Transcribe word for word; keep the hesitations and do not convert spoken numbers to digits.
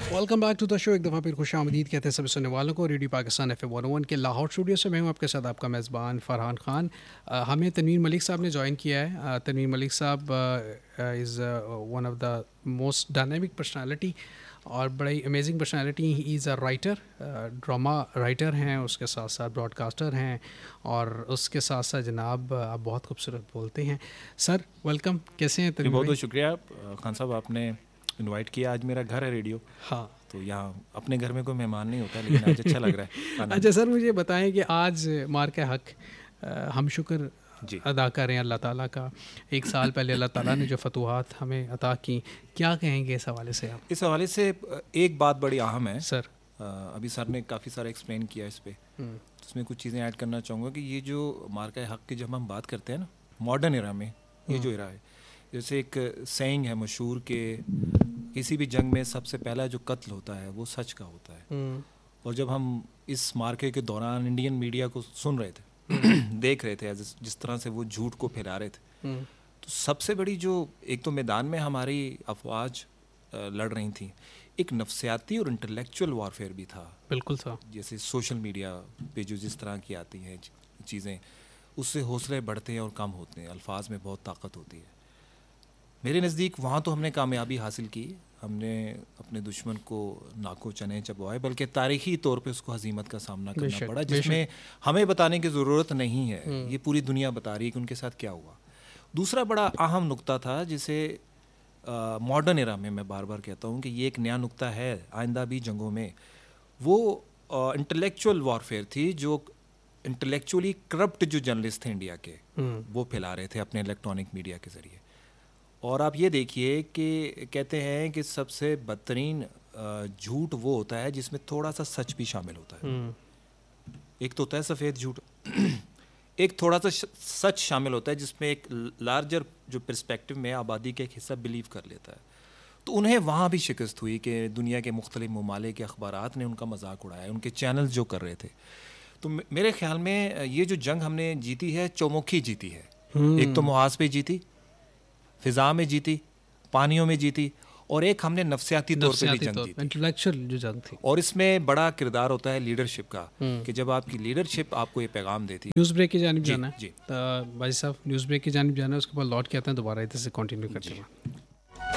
Welcome back to the show. एक दफ़ा फिर खुश आमदीद कहते हैं सभी सुनने वालों को। Radio Pakistan F M one one के लाहौर स्टूडियो से मैं हूं आपके साथ आपका मेज़बान फ़रहान ख़ान। अ, हमें तनवीर मलिक साहब ने ज्वाइन किया है। अ, तनवीर मलिक साहब is one of the most dynamic personality और बड़ी amazing personality. He is a writer, drama writer हैं, उसके साथ साथ ब्रॉडकास्टर हैं और उसके साथ साथ जनाब आप बहुत खूबसूरत बोलते हैं। सर वेलकम, कैसे हैं जी तनवीर बहुत भाई? बहुत शुक्रिया अ, खान साहब, आपने इनवाइट किया। आज मेरा घर है रेडियो, हाँ। तो यहाँ अपने घर में कोई मेहमान नहीं होता, लेकिन आज अच्छा लग रहा है खाना। अच्छा सर, मुझे बताएं कि आज मार के हक अ, हम शुक्र जी अदा करें अल्लाह ताला का। एक साल पहले अल्लाह ताला ने जो फतूहात हमें अता की, क्या कहेंगे इस हवाले से आप? इस हवाले से अ, एक बात बड़ी अहम है। सर। अ, अभी सर ने काफ़ी सारा एक्सप्लेन किया इस पर, हम्म, तो इसमें कुछ चीज़ें ऐड करना चाहूँगा कि ये जो मार्का हक की जब हम बात करते हैं ना, मॉडर्न एरा में, ये जो एरा है, जैसे एक सेइंग है मशहूर के किसी भी जंग में सबसे पहला जो कत्ल होता है वो सच का होता है। हम्म, और जब हम इस मार्के के दौरान इंडियन मीडिया को सुन रहे थे, देख रहे थे जिस जिस तरह से वो झूठ को फैला रहे थे, हम्म, तो सबसे बड़ी जो एक तो मैदान में हमारी अफवाज अ, लड़ रही थी, एक नफ्सियाती और इंटेलेक्चुअल वॉरफेयर भी था। बिल्कुल सर। जैसे सोशल मीडिया पे जो जिस तरह की आती हैं चीज़ें, उससे हौसले बढ़ते हैं और कम होते हैं, अल्फाज में बहुत ताकत होती है। मेरे नज़दीक वहाँ तो हमने कामयाबी हासिल की, हमने अपने दुश्मन को नाको चने चबवाए, बल्कि तारीख़ी तौर पे उसको हज़ीमत का सामना करना बेशक, पड़ा, बेशक। जिसमें हमें बताने की ज़रूरत नहीं है, ये पूरी दुनिया बता रही है कि उनके साथ क्या हुआ। दूसरा बड़ा अहम नुक्ता था, जिसे मॉडर्न एरा में मैं बार बार कहता हूँ कि ये एक नया नुक्ता है आइंदा भी जंगों में, वो इंटेलेक्चुअल वॉरफेयर थी जो इंटेलेक्चुअली करप्ट जो जर्नलिस्ट थे इंडिया के, वो फैला रहे थे अपने इलेक्ट्रॉनिक मीडिया के ज़रिए। और आप ये देखिए कि कहते हैं कि सबसे बदतरीन झूठ वो होता है जिसमें थोड़ा सा सच भी शामिल होता है। एक तो होता है सफ़ेद झूठ, एक थोड़ा सा सच शामिल होता है जिसमें एक लार्जर जो पर्सपेक्टिव में आबादी का एक हिस्सा बिलीव कर लेता है। तो उन्हें वहाँ भी शिकस्त हुई कि दुनिया के मुख्तलिफ ममालिक के अखबारात ने उनका मजाक उड़ाया, उनके चैनल्स जो कर रहे थे। तो मेरे ख्याल में ये जो जंग हमने जीती है, चौमुखी जीती है। एक तो मुहाज पे जीती, फ़िज़ा में जीती, पानियों में जीती, और एक हमने नफ्सियाती तौर पे भी जंग जीती, इंटेलेक्चुअल जो जंग थी। और इसमें बड़ा किरदार होता है लीडरशिप का, कि जब आपकी लीडरशिप आपको ये पैगाम देती है। न्यूज़ ब्रेक की जानिब जी जाना है जी तो भाई साहब, न्यूज़ ब्रेक की जानिब जाना है, उसके बाद लौट के आते हैं, दोबारा इधर से कंटिन्यू करते हैं।